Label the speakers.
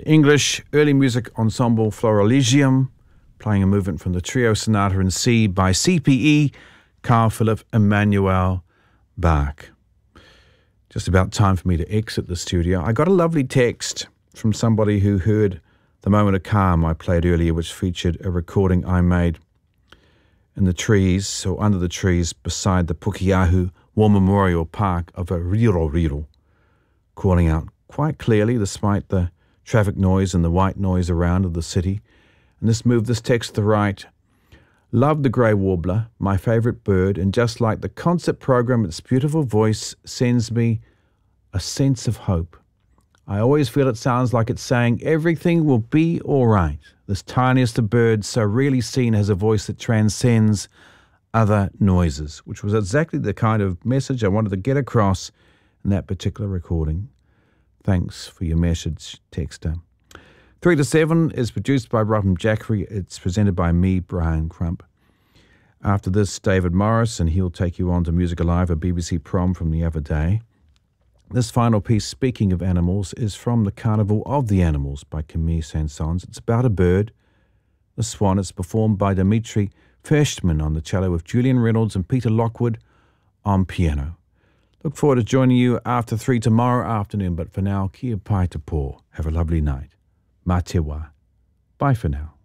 Speaker 1: English early music ensemble Florilegium, playing a movement from the Trio Sonata in C by CPE, Carl Philipp Emanuel Bach. Just about time for me to exit the studio. I got a lovely text from somebody who heard the Moment of Calm I played earlier, which featured a recording I made in the trees, or under the trees, beside the Pukeahu War Memorial Park of a Riroriro, calling out quite clearly despite the traffic noise and the white noise around of the city. And this text to the right: love the grey warbler, my favourite bird, and just like the concert program, its beautiful voice sends me a sense of hope. I always feel it sounds like it's saying everything will be all right. This tiniest of birds, so rarely seen, has a voice that transcends other noises, which was exactly the kind of message I wanted to get across in that particular recording. Thanks for your message, texter. 3 to 7 is produced by Robin Jackery. It's presented by me, Brian Crump. After this, David Morris, and he'll take you on to Music Alive, a BBC prom from the other day. This final piece, speaking of animals, is from The Carnival of the Animals by Camille Saint-Saëns. It's about a bird, the swan. It's performed by Dimitri Feshman on the cello with Julian Reynolds and Peter Lockwood on piano. Look forward to joining you after 3 tomorrow afternoon, but for now, kia pai te pō. Have a lovely night. Mā te wā. Bye for now.